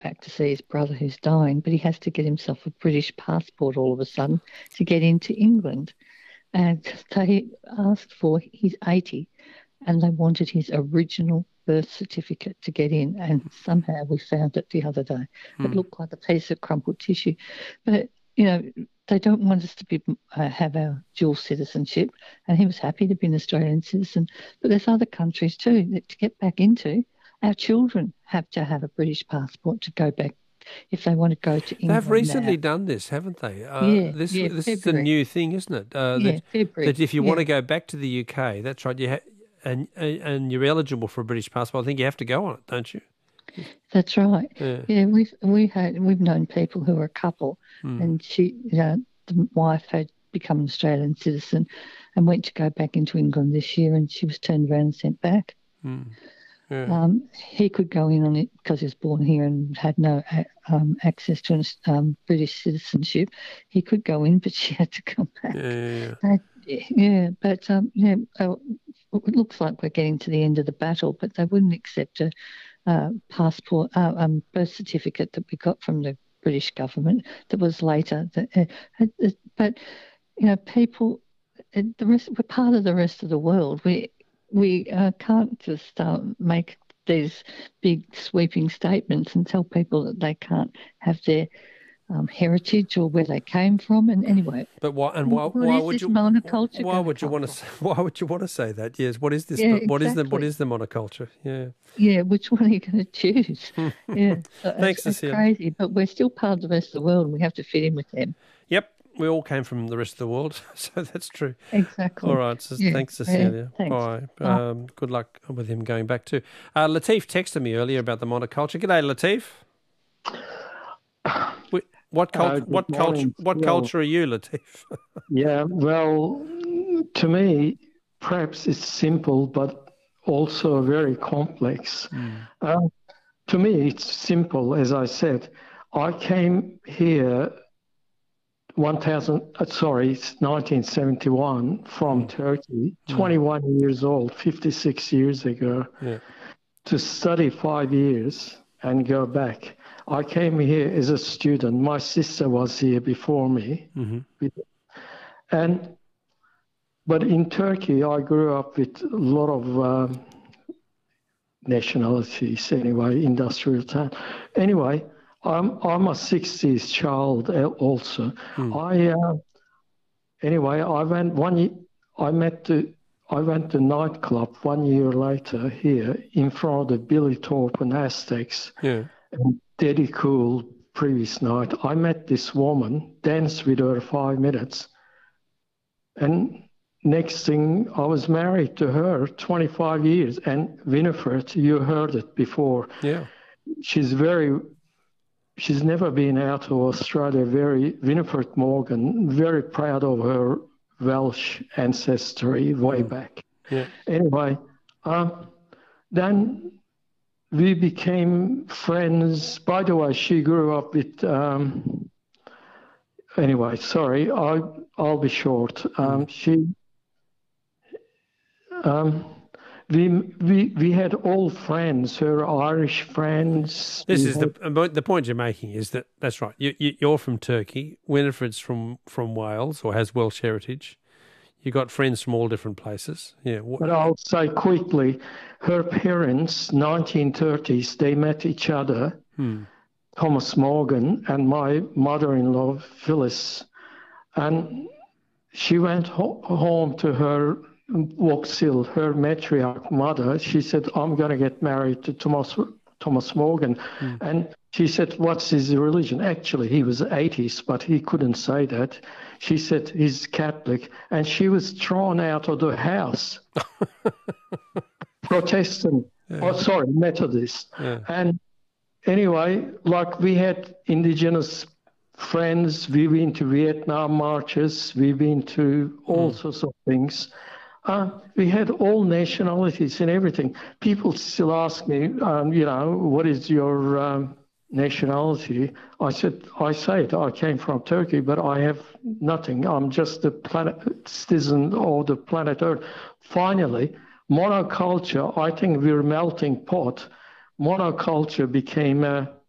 back to see his brother who's dying, but he has to get himself a British passport all of a sudden to get into England. And they asked for, he's 80, and they wanted his original birth certificate to get in. And somehow we found it the other day. It Hmm. looked like a piece of crumpled tissue. But, they don't want us to have our dual citizenship. And he was happy to be an Australian citizen. But there's other countries too that to get back into, our children have to have a British passport to go back if they want to go to They've England now. recently done this, haven't they? Yeah, This yeah, this is a February. new thing, isn't it? Yeah, February. That if you want Yeah, to go back to the UK, that's right. And you're eligible for a British passport. I think you have to go on it, don't you? that's right. Yeah. Yeah, we've known people who are a couple, Hmm. and the wife had become an Australian citizen and went to go back into England this year, and she was turned around and sent back. Hmm. Yeah. He could go in on it because he was born here and had no access to British citizenship. He could go in, but she had to come back. Yeah. Yeah, but it looks like we're getting to the end of the battle, but they wouldn't accept a passport, birth certificate that we got from the British government that was later. But people, we're part of the rest of the world. We can't just make these big sweeping statements and tell people that they can't have their heritage or where they came from. And anyway, But why? And what why is would this you? monoculture Why going to would you come want from? to? Why would you want to say that? Yes. What is this? Yeah, What is the? What exactly. is the monoculture? Yeah. Yeah, which one are you going to choose? Yeah, so Thanks, it's Cecilia. crazy, but we're still part of the rest of the world and we have to fit in with them. Yep. We all came from the rest of the world, so that's true. All Exactly. right. So Yeah. thanks, Yeah. Cecilia. Thanks. Bye. Bye. Good luck with him going back too. Latif texted me earlier about the monoculture. G'day, Latif. What culture? Good morning. What Well, culture are you, Latif? yeah, well, to me, perhaps it's simple, but also very complex. Uh, to me, it's simple, as I said. I came here it's 1971 from Turkey, 21 years old, 56 years ago, Yeah. to study 5 years and go back. I came here as a student. My sister was here before me. Mm-hmm. And but in Turkey, I grew up with a lot of nationalities. Anyway, industrial town. Anyway, I'm a '60s child also. I anyway I went one year. I went to nightclub 1 year later here in front of the Billy Thorpe and Aztecs. Yeah. And Daddy Cool previous night. I met this woman, danced with her 5 minutes, and next thing I was married to her 25 years. And Winifred, you heard it before. Yeah. She's never been out of Australia. Winifred Morgan, very proud of her Welsh ancestry way back. Yeah. Anyway, then we became friends. By the way, she grew up with. Anyway, sorry, I'll be short. We had old friends, her Irish friends. This is the point you're making is that's right. You're from Turkey. Winifred's from Wales or has Welsh heritage. You got friends from all different places. Yeah. But I'll say quickly, her parents, 1930s, they met each other. Thomas Morgan and my mother-in-law, Phyllis. And she went home to her Vauxhall, her matriarch mother. She said, I'm going to get married to Thomas Morgan. And she said, what's his religion? Actually, he was atheist, but he couldn't say that. She said, he's Catholic. And she was thrown out of the house. Protestant. Yeah. Oh, sorry, Methodist. Yeah. And anyway, like we had indigenous friends, we've been to Vietnam marches, we've been to all sorts of things. We had all nationalities and everything. People still ask me, what is your nationality? I say it, I came from Turkey, but I have nothing. I'm just a citizen of the planet Earth. Finally, monoculture, I think we're a melting pot. Monoculture became a